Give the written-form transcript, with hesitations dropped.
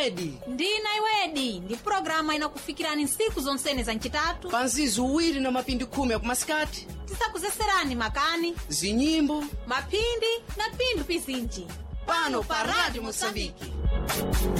iwedi. Ndina iwedi ndi programa inakufikirani nsiku zonsene za ncitatu pa nzizi uwiri na mapindi 10 akumasikati. tisakuzeserani makani, zinyimbo, maphindi na pindu pizinji pano pa Radio Mosambiki.